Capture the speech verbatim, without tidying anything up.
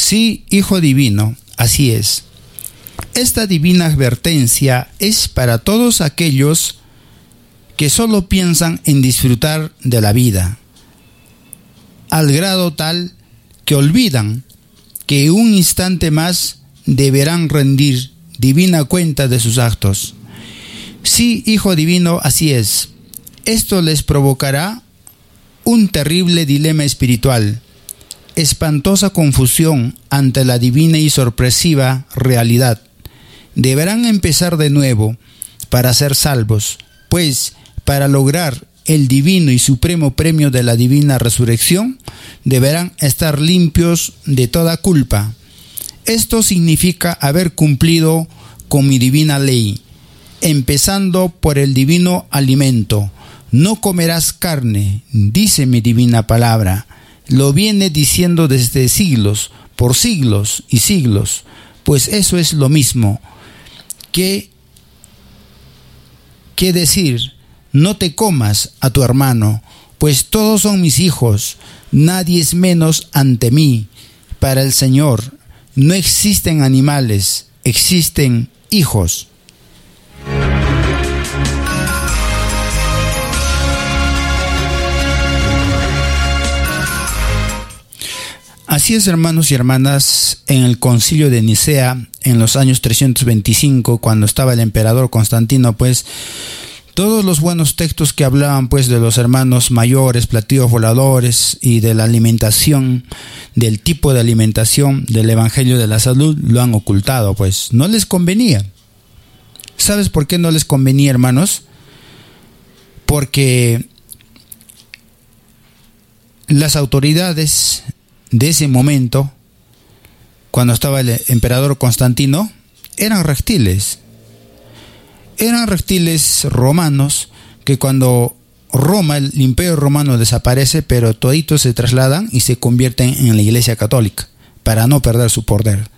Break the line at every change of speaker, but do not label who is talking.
Sí, Hijo Divino, así es. Esta divina advertencia es para todos aquellos que solo piensan en disfrutar de la vida, al grado tal que olvidan que un instante más deberán rendir divina cuenta de sus actos. Sí, Hijo Divino, así es. Esto les provocará un terrible dilema espiritual, espantosa confusión ante la divina y sorpresiva realidad. Deberán empezar de nuevo para ser salvos, pues para lograr el divino y supremo premio de la divina resurrección, deberán estar limpios de toda culpa. Esto significa haber cumplido con mi divina ley, empezando por el divino alimento. No comerás carne, dice mi divina palabra. Lo viene diciendo desde siglos, por siglos y siglos, pues eso es lo mismo que, que decir, no te comas a tu hermano, pues todos son mis hijos, nadie es menos ante mí. Para el Señor no existen animales, existen hijos. Así es, hermanos y hermanas, en el concilio de Nicea, en los años trescientos veinticinco, cuando estaba el emperador Constantino, pues, todos los buenos textos que hablaban, pues, de los hermanos mayores, platillos voladores, y de la alimentación, del tipo de alimentación del Evangelio de la Salud, lo han ocultado, pues, no les convenía. ¿Sabes por qué no les convenía, hermanos? Porque las autoridades de ese momento, cuando estaba el emperador Constantino, eran reptiles. Eran reptiles romanos que cuando Roma, el imperio romano desaparece, pero toditos se trasladan y se convierten en la Iglesia Católica para no perder su poder.